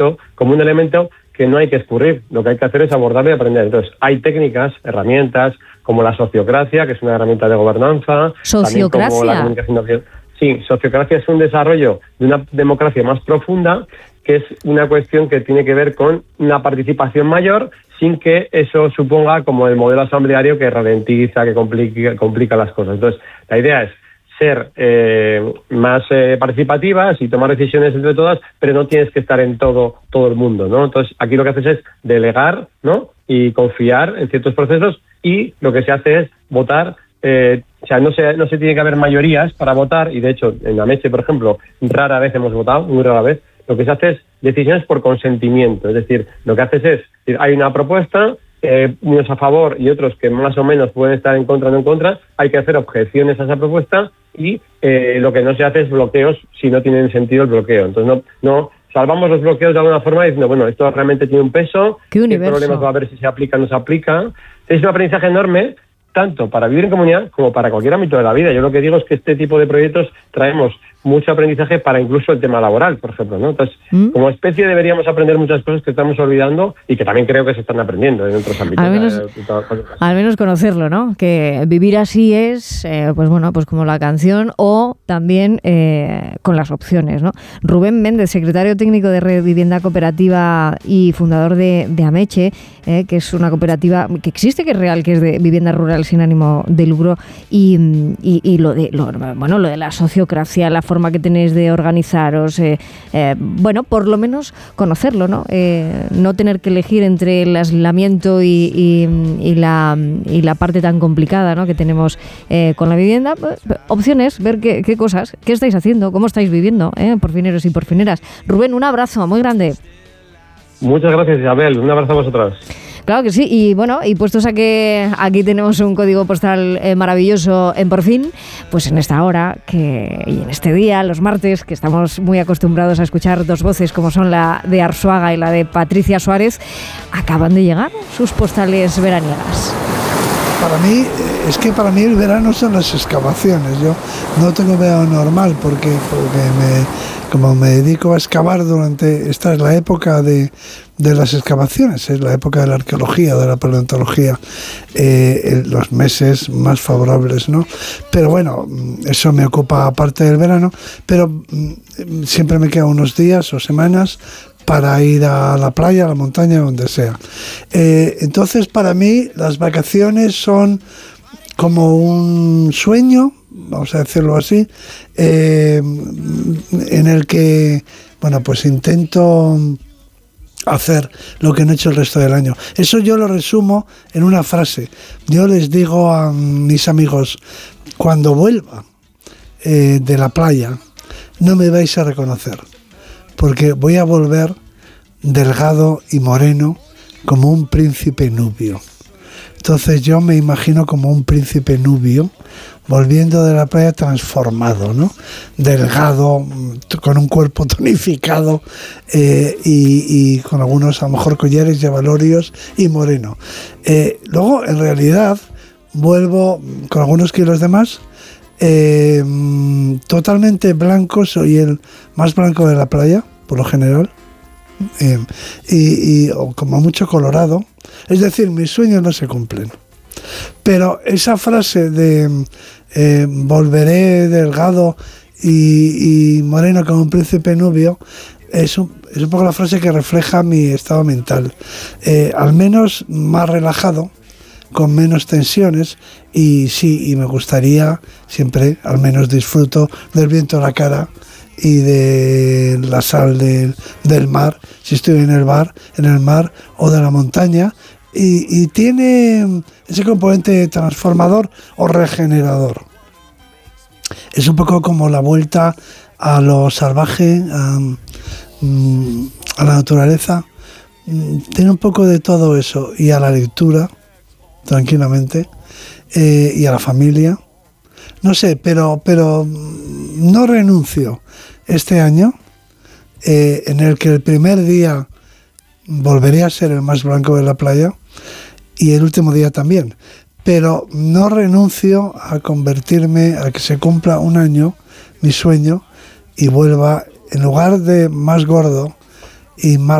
visto como un elemento que no hay que escurrir, lo que hay que hacer es abordarlo y aprender. Entonces, hay técnicas, herramientas, como la sociocracia, que es una herramienta de gobernanza. ¿Sociocracia? También como la comunicación. Sí, sociocracia es un desarrollo de una democracia más profunda, que es una cuestión que tiene que ver con una participación mayor, sin que eso suponga como el modelo asambleario que ralentiza, que complica las cosas. Entonces, la idea es ser más participativas y tomar decisiones entre todas, pero no tienes que estar en todo el mundo, ¿no? Entonces, aquí lo que haces es delegar, ¿no? Y confiar en ciertos procesos, y lo que se hace es votar. O sea, no se tiene que haber mayorías para votar, y de hecho, en Ameche, por ejemplo, rara vez hemos votado, muy rara vez. Lo que se hace es decisiones por consentimiento, es decir, lo que haces es, hay una propuesta, unos a favor y otros que más o menos pueden estar en contra o no en contra, hay que hacer objeciones a esa propuesta, y lo que no se hace es bloqueos si no tienen sentido el bloqueo. Entonces no salvamos los bloqueos de alguna forma diciendo, bueno, esto realmente tiene un peso, ¿qué problemas va a haber si se aplica o no se aplica? Es un aprendizaje enorme, tanto para vivir en comunidad como para cualquier ámbito de la vida. Yo lo que digo es que este tipo de proyectos traemos mucho aprendizaje para incluso el tema laboral, por ejemplo, ¿no? Entonces, como especie deberíamos aprender muchas cosas que estamos olvidando y que también creo que se están aprendiendo en otros ámbitos. Al menos conocerlo, ¿no? Que vivir así es, pues bueno, pues como la canción, o también con las opciones, ¿no? Rubén Méndez, secretario técnico de Red Vivienda Cooperativa y fundador de Ameche, que es una cooperativa que existe, que es real, que es de vivienda rural sin ánimo de lucro, y lo de la sociocracia, la forma que tenéis de organizaros, bueno, por lo menos conocerlo, ¿no? No tener que elegir entre el aislamiento y la parte tan complicada, ¿no?, que tenemos con la vivienda. Opciones, ver qué cosas, qué estáis haciendo, cómo estáis viviendo, porfineros y porfineras. Rubén, un abrazo muy grande. Muchas gracias, Isabel. Un abrazo a vosotras. Claro que sí, y bueno, y puestos a que aquí tenemos un código postal maravilloso en Porfín, pues en esta hora y en este día, los martes, que estamos muy acostumbrados a escuchar dos voces como son la de Arzuaga y la de Patricia Suárez, acaban de llegar sus postales veraniegas. Para mí el verano son las excavaciones. Yo no tengo verano normal porque como me dedico a excavar esta es la época de las excavaciones, es la época de la arqueología, de la paleontología, los meses más favorables, ¿no? Pero bueno, eso me ocupa parte del verano, pero siempre me quedan unos días o semanas para ir a la playa, a la montaña, donde sea. Entonces, para mí, las vacaciones son como un sueño, vamos a decirlo así, en el que, bueno, pues intento hacer lo que no he hecho el resto del año. Eso yo lo resumo en una frase. Yo les digo a mis amigos, cuando vuelva de la playa, no me vais a reconocer, porque voy a volver delgado y moreno como un príncipe nubio. Entonces yo me imagino como un príncipe nubio volviendo de la playa transformado, ¿no? Delgado, con un cuerpo tonificado y con algunos a lo mejor collares y abalorios y moreno. Luego, en realidad, vuelvo con algunos kilos de más, totalmente blanco, soy el más blanco de la playa, por lo general, o como mucho colorado. Es decir, mis sueños no se cumplen. Pero esa frase de volveré delgado y moreno como un príncipe nubio es un poco la frase que refleja mi estado mental. Al menos más relajado, con menos tensiones, y sí, y me gustaría siempre, al menos disfruto del viento en la cara y de la sal del mar, si estoy en el mar o de la montaña, y tiene ese componente transformador o regenerador. Es un poco como la vuelta a lo salvaje, a la naturaleza. Tiene un poco de todo eso, y a la lectura, tranquilamente, y a la familia. No sé, pero no renuncio este año, en el que el primer día volveré a ser el más blanco de la playa y el último día también, pero no renuncio a convertirme, a que se cumpla un año mi sueño y vuelva, en lugar de más gordo y más